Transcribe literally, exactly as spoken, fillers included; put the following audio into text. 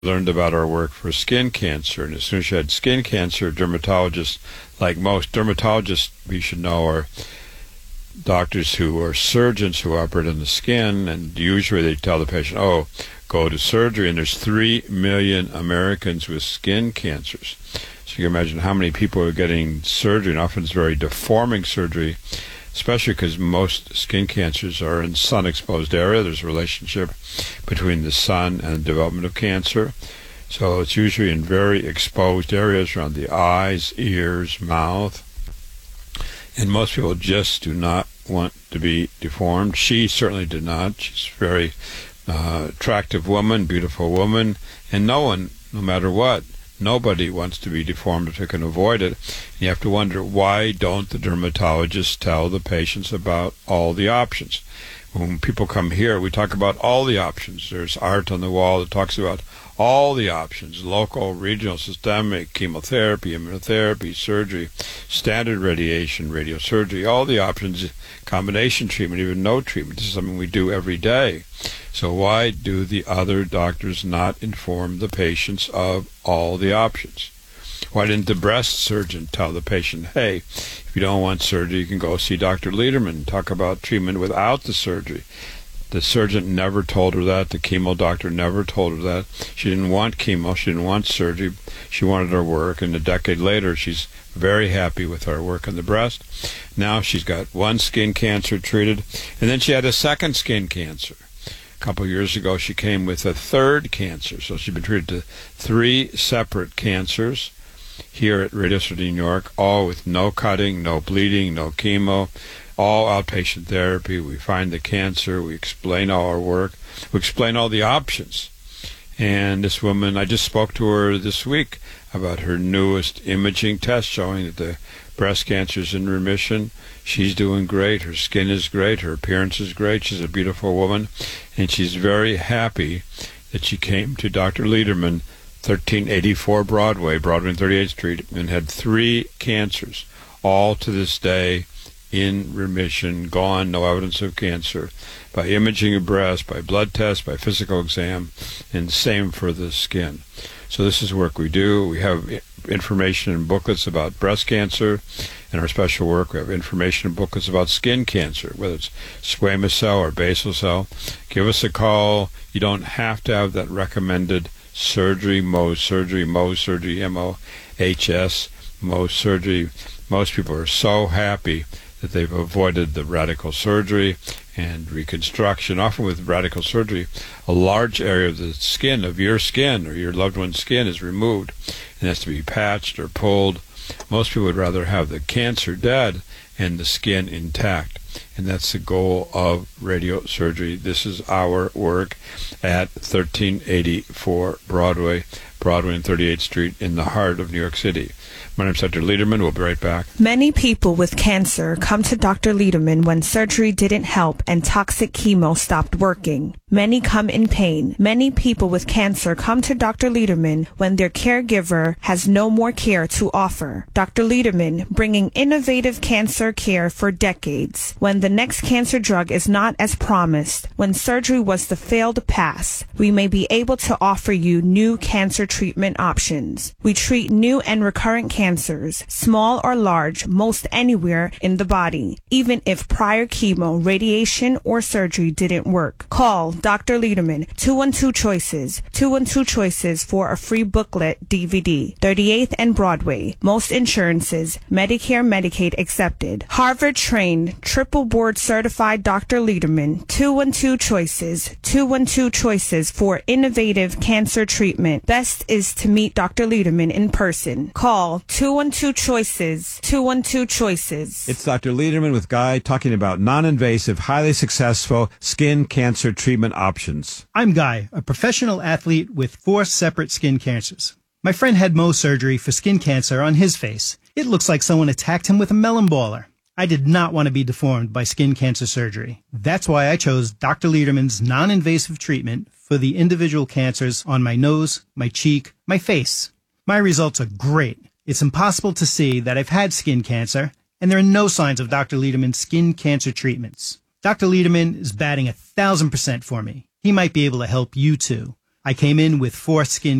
learned about our work for skin cancer, and as soon as you had skin cancer, dermatologists, like most dermatologists, we should know, are doctors who are surgeons who operate on the skin, and usually they tell the patient, oh, go to surgery, and there's three million Americans with skin cancers. So you can imagine how many people are getting surgery, and often it's very deforming surgery, especially because most skin cancers are in sun-exposed area. There's a relationship between the sun and the development of cancer. So it's usually in very exposed areas around the eyes, ears, mouth. And most people just do not want to be deformed. She certainly did not. She's a very uh, attractive woman, beautiful woman, and no one, no matter what, nobody wants to be deformed if they can avoid it. You have to wonder, why don't the dermatologists tell the patients about all the options? When people come here, we talk about all the options. There's art on the wall that talks about all the options: local, regional, systemic, chemotherapy, immunotherapy, surgery, standard radiation, radiosurgery, all the options, combination treatment, even no treatment. This is something we do every day. So why do the other doctors not inform the patients of all the options? Why didn't the breast surgeon tell the patient, hey, if you don't want surgery, you can go see Doctor Lederman and talk about treatment without the surgery? The surgeon never told her that. The chemo doctor never told her that. She didn't want chemo. She didn't want surgery. She wanted our work. And a decade later, she's very happy with our work on the breast. Now she's got one skin cancer treated, and then she had a second skin cancer. A couple of years ago, she came with a third cancer. So she's been treated to three separate cancers here at Radio City, New York, all with no cutting, no bleeding, no chemo, all outpatient therapy. We find the cancer. We explain all our work. We explain all the options. And this woman, I just spoke to her this week about her newest imaging test showing that the breast cancer is in remission. She's doing great. Her skin is great. Her appearance is great. She's a beautiful woman. And she's very happy that she came to Doctor Lederman, thirteen eighty-four Broadway, Broadway and thirty-eighth Street, and had three cancers, all to this day in remission, gone, no evidence of cancer, by imaging of breast, by blood test, by physical exam, and same for the skin. So this is work we do. We have information and booklets about breast cancer. In our special work, we have information and booklets about skin cancer, whether it's squamous cell or basal cell. Give us a call. You don't have to have that recommended surgery, Mohs surgery, Mohs surgery, M O H S, Mohs surgery. Most people are so happy that they've avoided the radical surgery and reconstruction. Often with radical surgery, a large area of the skin, of your skin or your loved one's skin, is removed and has to be patched or pulled. Most people would rather have the cancer dead and the skin intact. And that's the goal of radiosurgery. This is our work at thirteen eighty-four Broadway, Broadway and thirty-eighth Street in the heart of New York City. My name is Doctor Lederman. We'll be right back. Many people with cancer come to Doctor Lederman when surgery didn't help and toxic chemo stopped working. Many come in pain. Many people with cancer come to Doctor Lederman when their caregiver has no more care to offer. Doctor Lederman, bringing innovative cancer care for decades. When the next cancer drug is not as promised, when surgery was the failed pass, we may be able to offer you new cancer treatment options. We treat new and recurrent cancers. Cancers, small or large, most anywhere in the body, even if prior chemo, radiation, or surgery didn't work. Call Doctor Lederman, two one two Choices, two one two Choices for a free booklet D V D, thirty-eighth and Broadway. Most insurances, Medicare, Medicaid accepted. Harvard-trained, triple board certified Doctor Lederman, two one two Choices, two one two Choices for innovative cancer treatment. Best is to meet Doctor Lederman in person. Call two one two Choices, two one two Choices. It's Doctor Lederman with Guy talking about non-invasive, highly successful skin cancer treatment options. I'm Guy, a professional athlete with four separate skin cancers. My friend had Mohs surgery for skin cancer on his face. It looks like someone attacked him with a melon baller. I did not want to be deformed by skin cancer surgery. That's why I chose Doctor Lederman's non-invasive treatment for the individual cancers on my nose, my cheek, my face. My results are great. It's impossible to see that I've had skin cancer, and there are no signs of Doctor Lederman's skin cancer treatments. Doctor Lederman is batting a thousand percent for me. He might be able to help you too. I came in with four skin